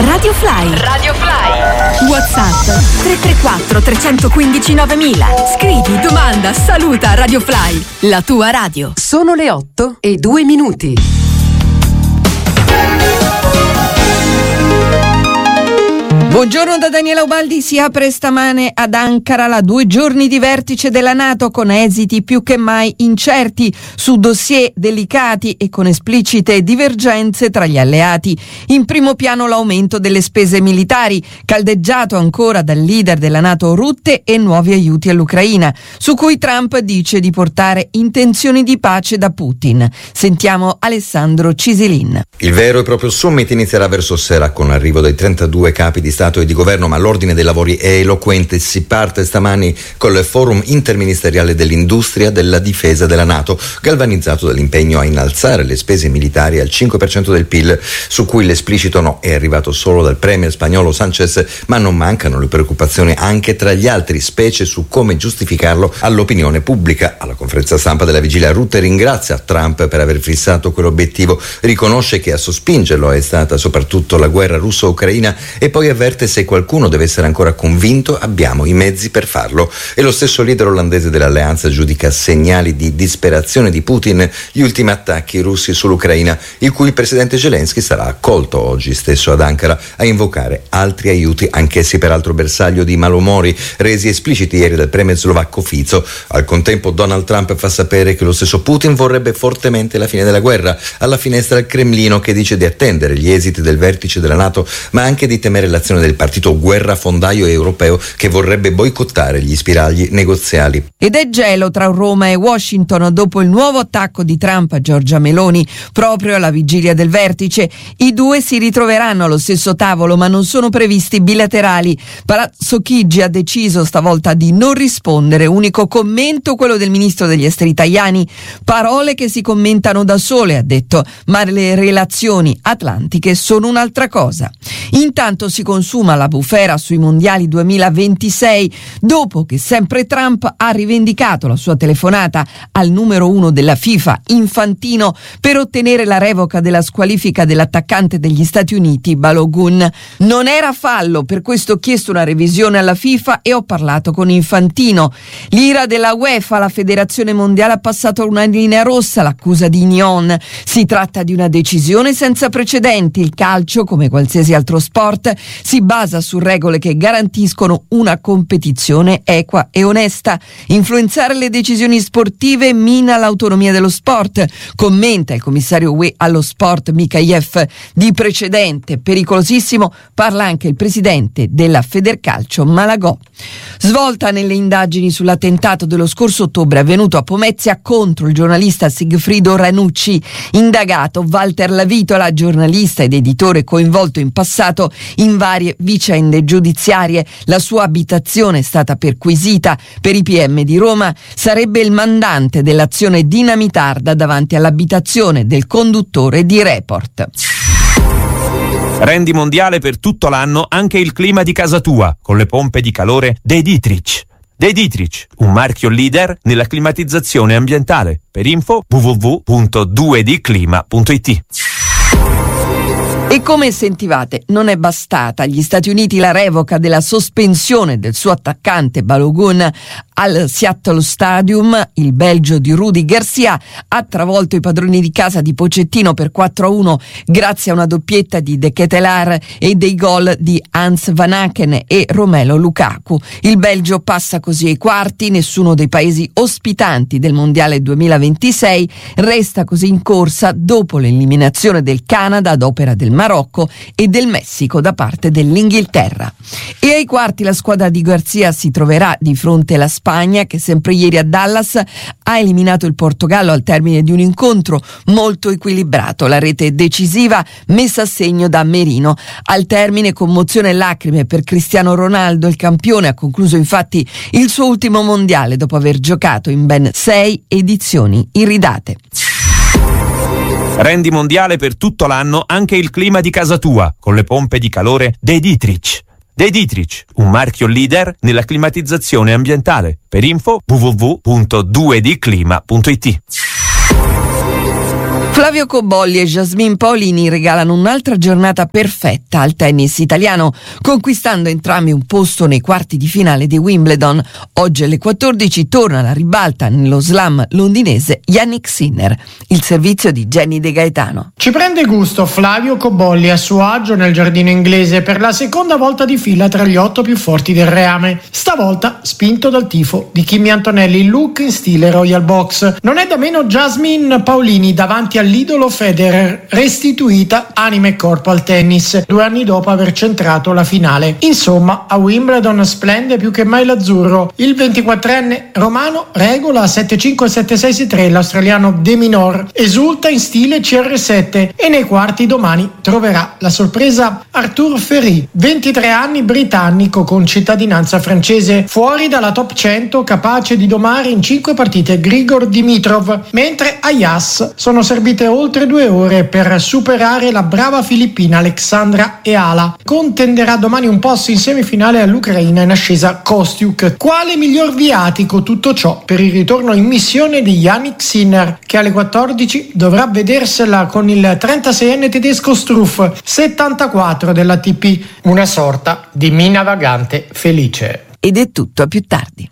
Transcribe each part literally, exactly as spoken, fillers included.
Radio Fly. Radio Fly. WhatsApp tre tre quattro tre uno cinque novemila. Scrivi, domanda, saluta Radio Fly, la tua radio. Sono le otto e due minuti. Buongiorno da Daniela Ubaldi. Si apre stamane ad Ankara la due giorni di vertice della NATO con esiti più che mai incerti su dossier delicati e con esplicite divergenze tra gli alleati. In primo piano l'aumento delle spese militari, caldeggiato ancora dal leader della NATO Rutte, e nuovi aiuti all'Ucraina, su cui Trump dice di portare intenzioni di pace da Putin. Sentiamo Alessandro Cisilin. Il vero e proprio summit inizierà verso sera con l'arrivo dei trentadue capi di Stato e di governo, ma l'ordine dei lavori è eloquente. Si parte stamani con il forum interministeriale dell'industria della difesa della NATO, galvanizzato dall'impegno a innalzare le spese militari al cinque per cento del P I L, su cui l'esplicito no è arrivato solo dal premier spagnolo Sánchez, ma non mancano le preoccupazioni anche tra gli altri, specie su come giustificarlo all'opinione pubblica. Alla conferenza stampa della vigilia Rutte ringrazia Trump per aver fissato quell'obiettivo, riconosce che a sospingerlo è stata soprattutto la guerra russo-ucraina e poi avverte: se qualcuno deve essere ancora convinto, abbiamo i mezzi per farlo. E lo stesso leader olandese dell'alleanza giudica segnali di disperazione di Putin gli ultimi attacchi russi sull'Ucraina, il cui il presidente Zelensky sarà accolto oggi stesso ad Ankara a invocare altri aiuti, anch'essi peraltro bersaglio di malumori resi espliciti ieri dal premier slovacco Fico. Al contempo Donald Trump fa sapere che lo stesso Putin vorrebbe fortemente la fine della guerra. Alla finestra il Cremlino, che dice di attendere gli esiti del vertice della NATO, ma anche di temere l'azione del partito guerrafondaio europeo che vorrebbe boicottare gli spiragli negoziali. Ed è gelo tra Roma e Washington dopo il nuovo attacco di Trump a Giorgia Meloni proprio alla vigilia del vertice. I due si ritroveranno allo stesso tavolo, ma non sono previsti bilaterali. Palazzo Chigi ha deciso stavolta di non rispondere. Unico commento quello del ministro degli esteri Tajani. Parole che si commentano da sole, ha detto, ma le relazioni atlantiche sono un'altra cosa. Intanto si consuma la bufera sui mondiali duemilaventisei dopo che sempre Trump ha rivendicato la sua telefonata al numero uno della FIFA, Infantino, per ottenere la revoca della squalifica dell'attaccante degli Stati Uniti Balogun. Non era fallo, per questo ho chiesto una revisione alla FIFA e ho parlato con Infantino. L'ira della UEFA, la federazione mondiale ha passato una linea rossa, l'accusa di Nyon. Si tratta di una decisione senza precedenti. Il calcio, come qualsiasi altro sport, si basa su regole che garantiscono una competizione equa e onesta. Influenzare le decisioni sportive mina l'autonomia dello sport, commenta il commissario U E allo sport Mikhayev. Di precedente pericolosissimo parla anche il presidente della Federcalcio Malagò. Svolta nelle indagini sull'attentato dello scorso ottobre avvenuto a Pomezia contro il giornalista Sigfrido Ranucci. Indagato Walter Lavitola, giornalista ed editore coinvolto in passato in varie vicende giudiziarie. La sua abitazione è stata perquisita. Per i P M di Roma sarebbe il mandante dell'azione dinamitarda davanti all'abitazione del conduttore di Report. Rendi mondiale per tutto l'anno anche il clima di casa tua con le pompe di calore De Dietrich. De Dietrich, un marchio leader nella climatizzazione ambientale. Per info w w w punto due d clima punto i t. E come sentivate, non è bastata agli Stati Uniti la revoca della sospensione del suo attaccante Balogun al Seattle Stadium. Il Belgio di Rudy Garcia ha travolto i padroni di casa di Pochettino per quattro a uno grazie a una doppietta di De Ketelaere e dei gol di Hans Van Aken e Romelu Lukaku. Il Belgio passa così ai quarti. Nessuno dei paesi ospitanti del Mondiale duemilaventisei resta così in corsa dopo l'eliminazione del Canada ad opera del Marocco e del Messico da parte dell'Inghilterra. E ai quarti la squadra di Garcia si troverà di fronte alla Spagna, che sempre ieri a Dallas ha eliminato il Portogallo al termine di un incontro molto equilibrato. La rete decisiva messa a segno da Merino. Al termine commozione e lacrime per Cristiano Ronaldo. Il campione ha concluso infatti il suo ultimo mondiale dopo aver giocato in ben sei edizioni iridate. Rendi mondiale per tutto l'anno anche il clima di casa tua con le pompe di calore De Dietrich. De Dietrich, un marchio leader nella climatizzazione ambientale. Per info w w w punto due d clima punto i t. Flavio Cobolli e Jasmine Paolini regalano un'altra giornata perfetta al tennis italiano, conquistando entrambi un posto nei quarti di finale di Wimbledon. Oggi alle quattordici torna alla ribalta nello slam londinese Jannik Sinner. Il servizio di Jenny De Gaetano. Ci prende gusto Flavio Cobolli a suo agio nel giardino inglese per la seconda volta di fila tra gli otto più forti del reame. Stavolta spinto dal tifo di Kimi Antonelli, look in stile Royal Box. Non è da meno Jasmine Paolini davanti all'idolo Federer, restituita anima e corpo al tennis due anni dopo aver centrato la finale. Insomma, a Wimbledon splende più che mai l'azzurro. Il ventiquattrenne romano regola a sette cinque sette sei sei tre l'australiano De Minaur, esulta in stile C R sette e nei quarti domani troverà la sorpresa Arthur Ferry, ventitré anni, britannico con cittadinanza francese, fuori dalla top cento, capace di domare in cinque partite Grigor Dimitrov, mentre a Yas sono servite oltre due ore per superare la brava filippina Alexandra Eala. Contenderà domani un posto in semifinale all'Ucraina in ascesa Kostiuk. Quale miglior viatico tutto ciò per il ritorno in missione di Jannik Sinner, che alle quattordici dovrà vedersela con il trentaseienne tedesco Struff, settantaquattro dell'A T P, una sorta di mina vagante felice. Ed è tutto, a più tardi.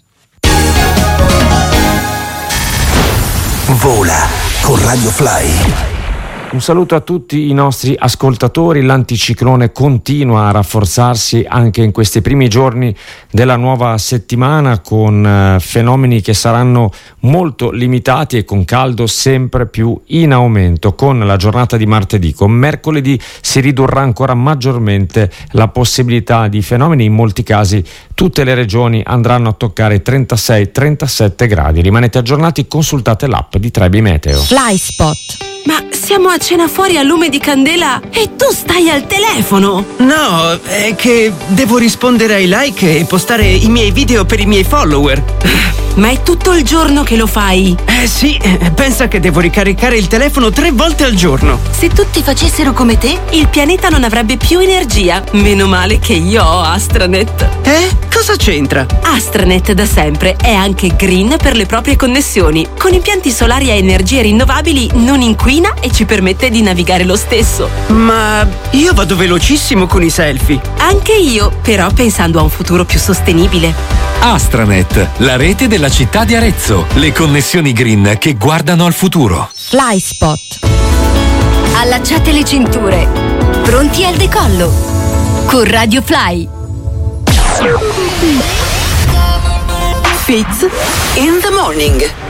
Vola con Radio Fly. Un saluto a tutti i nostri ascoltatori. L'anticiclone continua a rafforzarsi anche in questi primi giorni della nuova settimana, con eh, fenomeni che saranno molto limitati e con caldo sempre più in aumento. Con la giornata di martedì, con mercoledì si ridurrà ancora maggiormente la possibilità di fenomeni. In molti casi tutte le regioni andranno a toccare trentasei trentasette gradi. Rimanete aggiornati, consultate l'app di Trebi Meteo. Fly Spot. Ma siamo a cena fuori a lume di candela e tu stai al telefono! No, è che devo rispondere ai like e postare i miei video per i miei follower. Ma è tutto il giorno che lo fai! Eh sì, pensa che devo ricaricare il telefono tre volte al giorno. Se tutti facessero come te, il pianeta non avrebbe più energia. Meno male che io ho Astranet. Eh? Cosa c'entra? Astranet da sempre è anche green per le proprie connessioni. Con impianti solari a energie rinnovabili non inquina e ci permette di navigare lo stesso. Ma io vado velocissimo con i selfie. Anche io, però pensando a un futuro più sostenibile. Astranet, la rete della città di Arezzo. Le connessioni green che guardano al futuro. Fly Spot. Allacciate le cinture. Pronti al decollo. Con Radio Fly. Fizz in the morning.